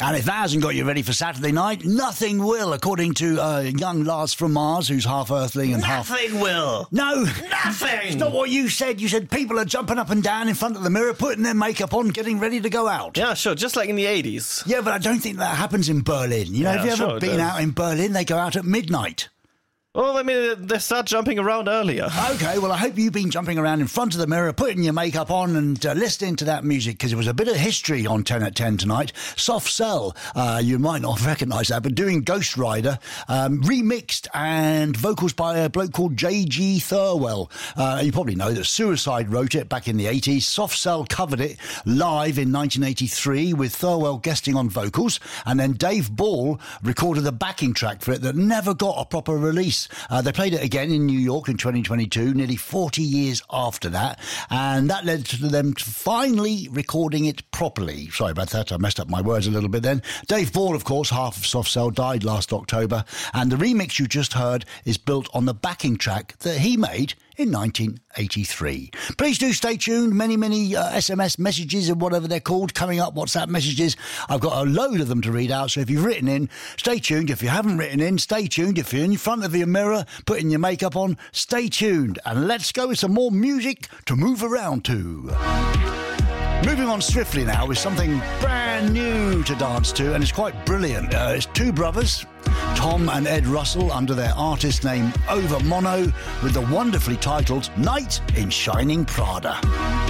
And if that hasn't got you ready for Saturday night, nothing will, according to young Lars from Mars, who's half Earthling and half... Nothing will. No. Nothing. It's not what you said. You said people are jumping up and down in front of the mirror, putting their makeup on, getting ready to go out. Yeah, sure, just like in the 80s. Yeah, but I don't think that happens in Berlin. You know, have you ever been out in Berlin? They go out at midnight. Well, I mean, they start jumping around earlier. OK, well, I hope you've been jumping around in front of the mirror, putting your makeup on and listening to that music, because it was a bit of history on 10 at 10 tonight. Soft Cell, you might not recognise that, but doing Ghost Rider, remixed and vocals by a bloke called J.G. Thirlwell. You probably know that Suicide wrote it back in the 80s. Soft Cell covered it live in 1983 with Thirlwell guesting on vocals, and then Dave Ball recorded the backing track for it that never got a proper release. They played it again in New York in 2022, nearly 40 years after that, and that led to them finally recording it properly. Sorry about that, I messed up my words a little bit then. Dave Ball, of course, half of Soft Cell, died last October, and the remix you just heard is built on the backing track that he made in 1983. Please do stay tuned. Many SMS messages and whatever they're called coming up, WhatsApp messages. I've got a load of them to read out, so if you've written in, stay tuned. If you haven't written in, stay tuned. If you're in front of your mirror putting your makeup on, stay tuned. And let's go with some more music to move around to. Moving on swiftly now with something brand new to dance to, and it's quite brilliant. It's two brothers, Tom and Ed Russell, under their artist name Over Mono, with the wonderfully titled Night in Shining Prada.